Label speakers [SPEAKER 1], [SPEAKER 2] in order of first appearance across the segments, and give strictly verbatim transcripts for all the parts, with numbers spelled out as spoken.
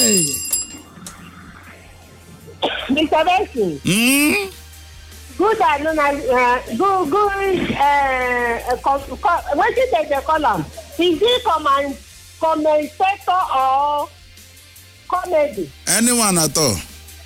[SPEAKER 1] Hey.
[SPEAKER 2] Mister Benson.
[SPEAKER 1] Hmm.
[SPEAKER 2] Good afternoon. Uh, good, good. Uh, co- co- what is the column? Is it comment, commentator or comedy?
[SPEAKER 1] Anyone at all.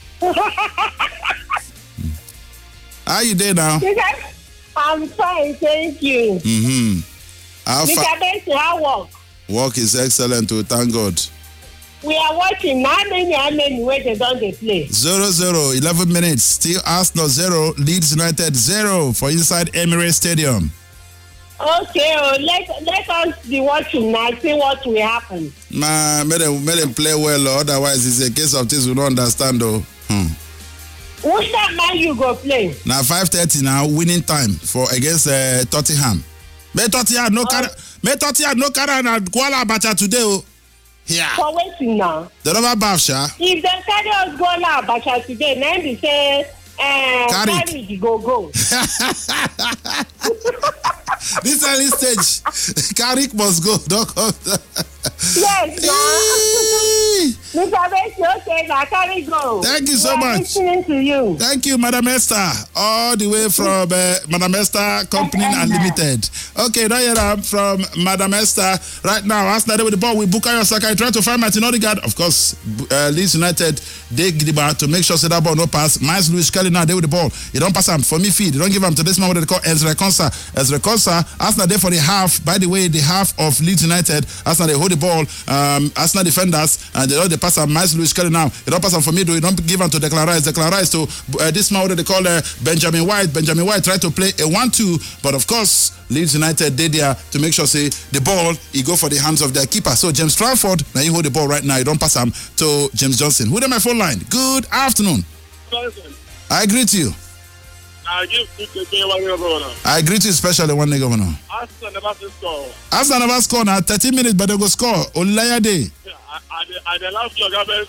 [SPEAKER 1] How you doing now?
[SPEAKER 2] I'm fine, thank you.
[SPEAKER 1] Mm-hmm. How
[SPEAKER 2] Mister
[SPEAKER 1] fa-
[SPEAKER 2] Benson, how work?
[SPEAKER 1] Work is excellent, to thank God.
[SPEAKER 2] We are watching how many, how many ways they don't they play.
[SPEAKER 1] Zero zero, eleven minutes. Still Arsenal zero, Leeds United zero for inside Emirates Stadium.
[SPEAKER 2] Okay, oh, let let us be watching now, see what will happen.
[SPEAKER 1] Man, make them, make them play well, or otherwise it's a case of things we don't understand, though. Hmm.
[SPEAKER 2] Which time man you go play?
[SPEAKER 1] Now five thirty now, winning time for against uh, Tottenham. May Tottenham no carry, may Tottenham no carry na Kuala Abacha today, oh. Yeah.
[SPEAKER 2] For waiting now.
[SPEAKER 1] The rubber Bafsha.
[SPEAKER 2] If they carry us go now Abacha today, then they say, uh,
[SPEAKER 1] Carry it.
[SPEAKER 2] carry it, go go.
[SPEAKER 1] This early stage, Carrick must go. Don't come.
[SPEAKER 2] Yes, now. Mister Benson, okay, now carry go.
[SPEAKER 1] Thank you so
[SPEAKER 2] we are
[SPEAKER 1] much.
[SPEAKER 2] Listening to you.
[SPEAKER 1] Thank you, Madam Esther. All the way from uh, Madam Esther Company Unlimited. Okay, now here I'm from Madam Esther. Right now, Arsenal with the ball with Bukayo Saka. I try to find Martin Odegaard. Of course, uh, Leeds United, they give the ball to make sure that, that ball no pass. Miles Lewis Kelly now, they with the ball. You don't pass him for me feed. You don't give him to this man what they call Ezra Konsa. Ezra Konsa, Arsenal there for the half. By the way, the half of Leeds United, Arsenal they hold the ball. Um, Arsenal defenders, and they don't they pass him. Miles Lewis Kelly now. You don't pass him for me, do you don't give him to Declan Rice. Declan Rice to uh, this man what they call uh, Benjamin White. Benjamin White tried to play a one two, but of course, Leeds United did there to make sure say the ball he go for the hands of their keeper. So James Trafford, now you hold the ball right now. You don't pass him to James Johnson. Who on my phone line? Good afternoon.
[SPEAKER 3] Johnson.
[SPEAKER 1] I greet you.
[SPEAKER 3] I give two to one governor.
[SPEAKER 1] I greet you especially one day, Governor.
[SPEAKER 3] Arsenal never score.
[SPEAKER 1] Arsenal never score now. thirty minutes, but they go score. Olaya day.
[SPEAKER 3] I the last your government.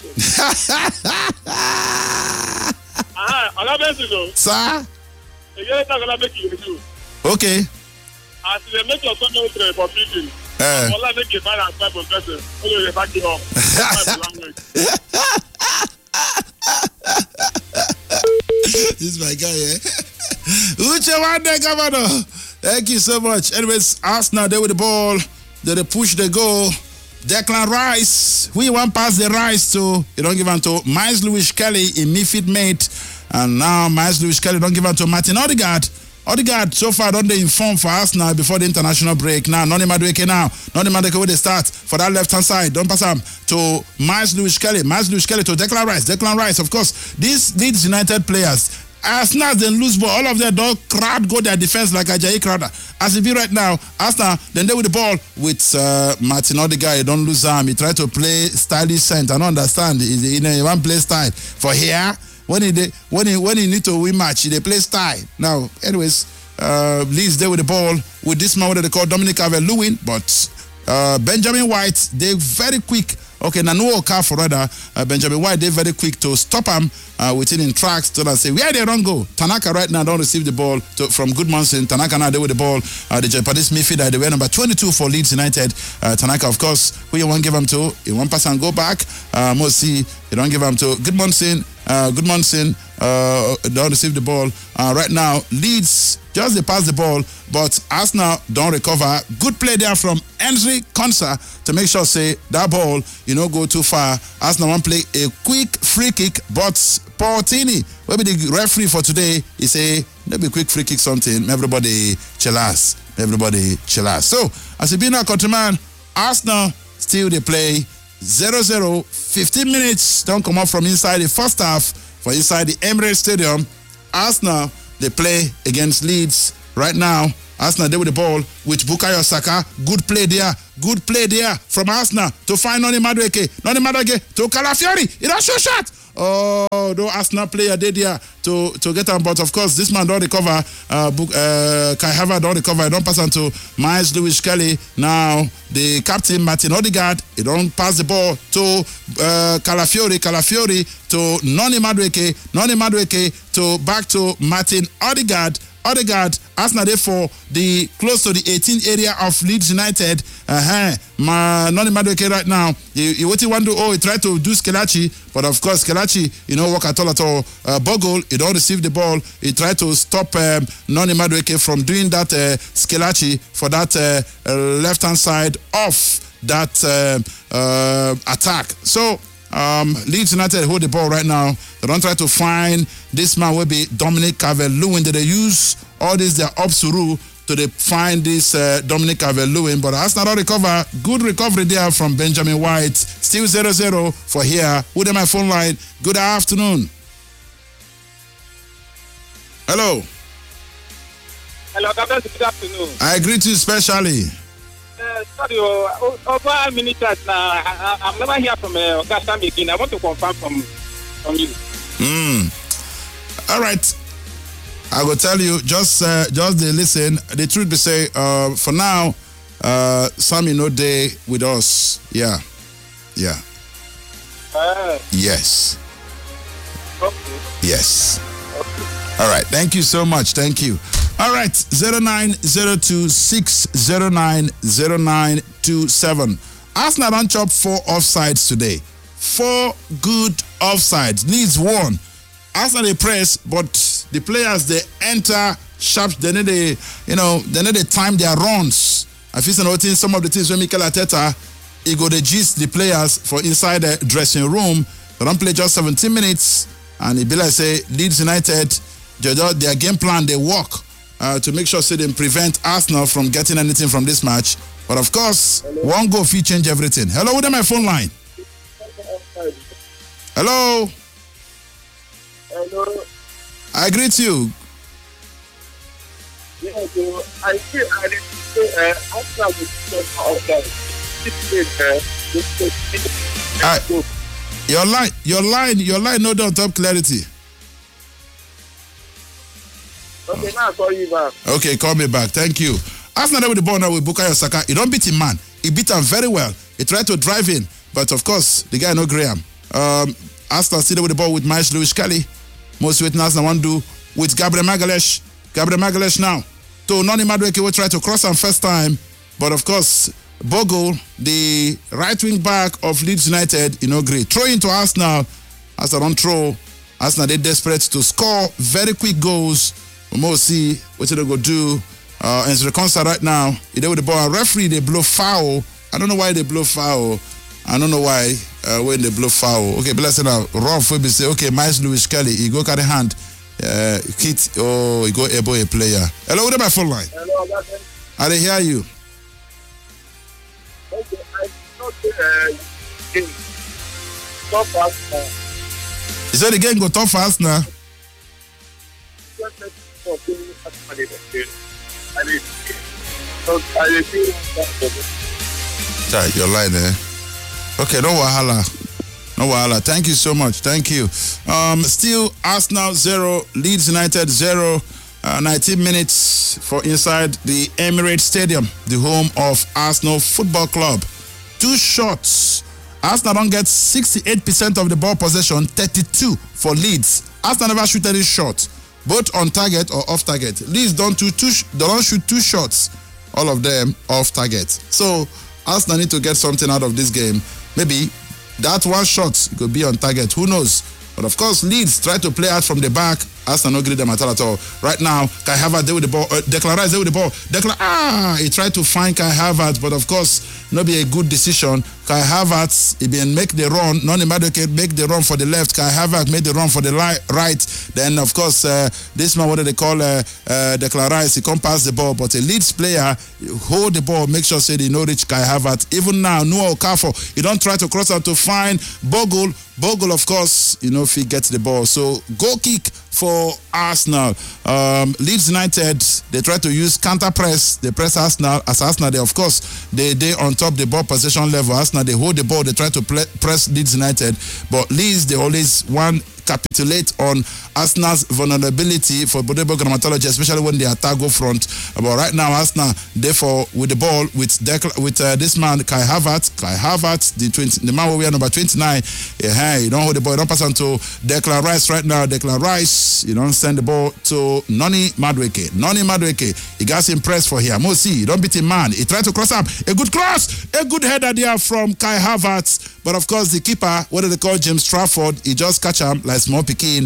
[SPEAKER 3] Ah, I love it.
[SPEAKER 1] Sir.
[SPEAKER 3] You get that gonna make you do.
[SPEAKER 1] Okay.
[SPEAKER 3] As they make your son trade for people.
[SPEAKER 1] Eh.
[SPEAKER 3] All I make you find out five person. You back it up.
[SPEAKER 1] This is my guy, eh? Uche Wande, Governor. Thank you so much. Anyways, Arsenal, they with the ball. They, they push, they go. Declan Rice. Who you want pass the Rice to? You don't give him to Miles Lewis Kelly, a midfield mate. And now Miles Lewis Kelly don't give him to Martin Odegaard. Odegaard so far don't they inform for Arsenal before the international break. Now, Noni Madueke now. Noni Madueke with the start for that left-hand side. Don't pass him to Miles Lewis Kelly. Miles Lewis Kelly to Declan Rice. Declan Rice, of course. These Leeds United players, Arsenal then lose ball. All of them don't crowd go their defense like Ajayi Crowder. As it be right now, Arsenal then they with the ball with uh, Martin Odegaard. You don't lose him. He try to play stylish scent. I don't understand. He, he, he one play style for here. When he when he when he need to win match, they play style. Now, anyways, uh, Leeds there with the ball with this man what they call Dominic Calvert-Lewin, but uh, Benjamin White they very quick. Okay, Nanu Oka for rather uh, Benjamin White they very quick to stop him uh, within in tracks to say where they don't go. Tanaka right now don't receive the ball to, from Goodmanson. Tanaka now they with the ball. Uh, the Japanese midfielder they were number twenty-two for Leeds United. Uh, Tanaka of course who you want give him to? You want pass and go back. Uh, Mosi you don't give him to Goodmanson. Uh, Goodmanson uh, don't receive the ball. Uh, right now Leeds just they pass the ball, but Arsenal don't recover. Good play there from Henry Konsa to make sure say that ball you know go too far. Arsenal want play a quick free kick, but Portini, maybe the referee for today, he say maybe quick free kick something. Everybody chill ass. Everybody chill ass. So as a being a countryman, Arsenal still they play zero zero. fifteen minutes don't come up from inside the first half for inside the Emirates Stadium. Arsenal they play against Leeds right now. Arsenal they with the ball with Bukayo Saka. Good play there. Good play there from Arsenal to find Noni Madueke. Noni Madueke to Calafiori. It a shoot shot. Oh, no Arsenal player did there to, to get him, but of course this man don't recover. Uh, book, uh, Kai Havertz don't recover. He don't pass on to Miles Lewis Kelly. Now the captain Martin Odegaard, he don't pass the ball to uh, Calafiori. Calafiori to Noni Madueke. Noni Madueke to back to Martin Odegaard. Odegaard, Arsenal there for the close to the eighteen area of Leeds United. Uh-huh. My Noni Madueke right now. You, you what you want to do? Oh, he tried to do Skelachi, but of course Skelachi, you know, work at all at all. Uh, Bogle, he don't receive the ball. He tried to stop um, Noni Madueke from doing that uh, Skelachi for that uh, uh, left-hand side of that uh, uh, attack. So um, Leeds United hold the ball right now. They don't try to find this man will be Dominic Calvert-Lewin. They use all this their Obsuru to they find this uh, Dominic Calvert-Lewin, but Arsenal don't recover. Good recovery there from Benjamin White. Still zero zero for here. Who on my phone line? Good afternoon. Hello.
[SPEAKER 3] Hello, Captain. Good afternoon.
[SPEAKER 1] I greet you specially.
[SPEAKER 3] Uh, sorry, uh, over a minute now. I, I, I'm never here from uh, Augusta again. I want to confirm from from you.
[SPEAKER 1] Mm. All right. I will tell you, just uh, just they listen. The truth be say, uh, for now, uh, Sammy no day with us. Yeah. Yeah.
[SPEAKER 3] Uh,
[SPEAKER 1] yes.
[SPEAKER 3] Okay.
[SPEAKER 1] Yes.
[SPEAKER 3] Okay.
[SPEAKER 1] All right. Thank you so much. Thank you. All right. zero nine zero two six zero nine zero nine two seven. Arsenal don't chop four offsides today. Four good offsides. Leeds won. Arsenal they press, but the players they enter sharp. They need a, you know, they need to time their runs. I feel noticing some of the things when Mikel Arteta he go to gist the players for inside the dressing room. They don't play just seventeen minutes, and it be like say Leeds United, their game plan they work uh, to make sure so they prevent Arsenal from getting anything from this match. But of course, hello. One goal fee change everything. Hello, with my phone line. Hello.
[SPEAKER 3] Hello.
[SPEAKER 1] I greet you.
[SPEAKER 3] Yeah, so I feel I didn't say after
[SPEAKER 1] the your line, your line, your line, no doubt top clarity.
[SPEAKER 3] Okay, now I'll call you back.
[SPEAKER 1] Okay, call me back. Thank you. Arsenal with the ball now with Bukayo Saka. He don't beat him, man. He beat him very well. He tried to drive in, but of course, the guy no Graham. Um, Arsenal still with the ball with Miles Lewis Kelly. Most witness now want to do with Gabriel Magalhaes. Gabriel Magalhaes now. To Noni Madueke will try to cross him first time, but of course, Bogle, the right wing back of Leeds United, you know, great. Throw into Arsenal. Arsenal don't throw. Arsenal they desperate to score very quick goals. We must see what they go do. Uh, and it's the concert right now. He did with the ball. Referee they blow foul. I don't know why they blow foul. I don't know why uh, when they blow foul. Okay, bless it now. Ron Fobi say, okay, Miles Lewis Kelly, he go carry hand. Uh, hit, oh, he go able a player. Hello, what my phone line?
[SPEAKER 3] Hello, Captain.
[SPEAKER 1] I didn't hear you.
[SPEAKER 3] Okay, I not uh, in so fast now.
[SPEAKER 1] You said the game go tough fast now. Sorry, your line there. Okay, no wahala. No wahala. Thank you so much. Thank you. Um, still Arsenal zero, Leeds United zero. Uh, nineteen minutes for inside the Emirates Stadium, the home of Arsenal Football Club. Two shots. Arsenal don't get sixty-eight percent of the ball possession, thirty-two for Leeds. Arsenal never shoot any shot, both on target or off target. Leeds don't do two. They don't shoot two shots, all of them off target. So Arsenal need to get something out of this game. Maybe that one shot could be on target. Who knows? But of course, Leeds try to play out from the back. Arsenal no greet them at all at all. Right now, Kai Havertz there with the ball. Uh, Declan Rice there with the ball. Declan, ah, he tried to find Kai Havertz, but of course, not be a good decision. Kai Havertz, he been make the run. Noni Madueke make the run for the left. Kai Havertz made the run for the li- right. Then, of course, uh, this man, what do they call uh, uh, Declan Rice? He can't pass the ball, but a Leeds player hold the ball, make sure say they no reach Kai Havertz. Even now, Noah Okafor, he don't try to cross out to find Bogle. Bogle, of course, you know, if he gets the ball. So, goal kick for Arsenal. Um, Leeds United, they try to use counter press. They press Arsenal. As Arsenal, they, of course, they they on top the ball possession level. Arsenal, they hold the ball. They try to play, press Leeds United. But Leeds, they always want capitulate on Arsenal's vulnerability for Bodebo Gramatology, especially when they attack go front. But right now, Arsenal, therefore, with the ball, with Decla- with uh, this man, Kai Havertz, Kai Havertz, the twenty, the man where we are number twenty-nine, yeah, you don't hold the ball, you don't pass on to Declan Rice right now. Declan Rice, you don't send the ball to Noni Madueke. Noni Madueke, he got impressed for here. Mosi, you don't beat him, man. He tried to cross up. A good cross, a good header there from Kai Havertz. But of course, the keeper, what do they call James Trafford, he just catch him like small Pekin.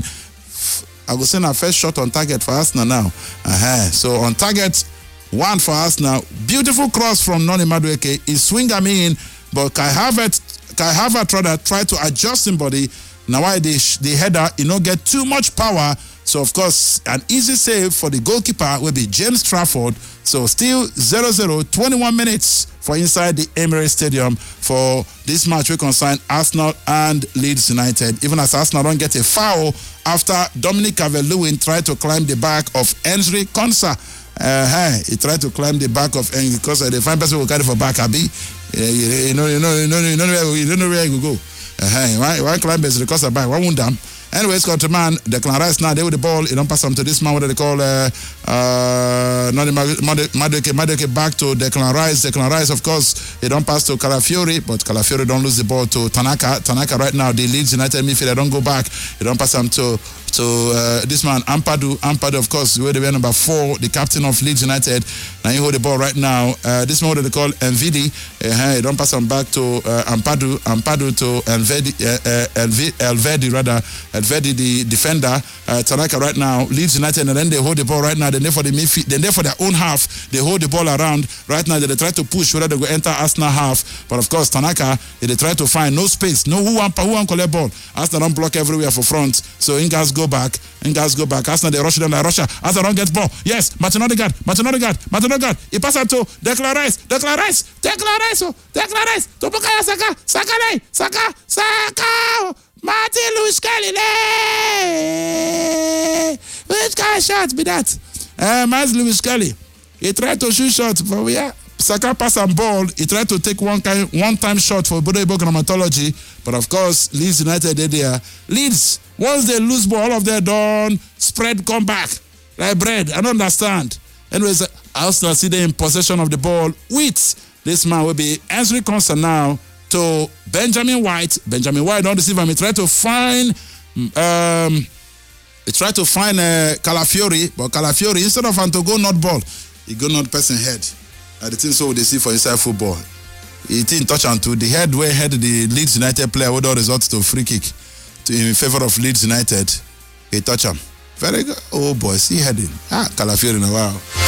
[SPEAKER 1] I will send a first shot on target for Arsenal now. Uh-huh. So on target, one for Arsenal. Beautiful cross from Noni Madueke. He swing him in, but Kai Havertz, Kai Havertz rather try to adjust his body. Now why the, the header, you know, get too much power. So of course, an easy save for the goalkeeper will be James Trafford. So still zero zero, twenty-one minutes for inside the Emirates Stadium for this match we concern Arsenal and Leeds United. Even as Arsenal don't get a foul after Dominic Calvert-Lewin tried to climb the back of Henry Konsa. Uh, he tried to climb the back of Henry Konsa. The fine person will carry for back, Abi. Uh, you, you know, you know, you know, you know, you don't know where you go. Uh, why, why climb Henry Konsa back? Why won't damn? Anyways, countryman, Declan Rice now, they with the ball, you don't pass them to this man, what do they call, uh, uh, not Madueke, Madueke back to Declan Rice. Declan Rice, of course, they don't pass to Calafiori, but Calafiori don't lose the ball to Tanaka. Tanaka right now, the Leeds United midfielder don't go back, they don't pass them to to uh, this man, Ampadu. Ampadu, of course, where they were number four, the captain of Leeds United. Now he hold the ball right now. Uh, this man, what they call Envidi, uh, they don't pass them back to uh, Ampadu, Ampadu to Elvedi, uh, uh, Elvedi rather, Elvedi the defender. Uh, Tanaka right now, Leeds United, and then they hold the ball right now. Then they for the midfield, then they for their own half, they hold the ball around. Right now, they, they try to push whether they go enter Arsenal half. But of course, Tanaka, they try to find no space, no who want who want collect ball. Arsenal don't block everywhere for front. So Ingas go back, Ingas go back. Arsenal they rush them like Russia. Arsenal don't get ball. Yes, Martin Odegaard, Martin Odegaard, Martin Odegaard. He pass out to Declan Rice, Declan Rice, Declan Rice, oh, Declan Rice. To Bukayo Saka, Saka, Saka, Saka. Martin Lewis Kelly, which kind of shot be that? Uh, Martin Lewis Kelly, he tried to shoot shots, but we are Saka pass and ball. He tried to take one kind, one time shot for Bodebo Gramatology, but of course Leeds United did there. Leeds, once they lose ball, all of their done spread come back like bread. I don't understand. Anyways, Arsenal see them in possession of the ball with this man will be Henry Konsa now. To Benjamin White. Benjamin White don't deceive him. He tried to find um he tried to find uh, Calafiori, but Calafiori instead of him to go not ball, he go not person head. And the thing so they see for inside football. He didn't touch on to the head where head the Leeds United player would all result to free kick to in favor of Leeds United. He touch him. Very good. Oh boy, see heading. Ah, Calafiori now wow.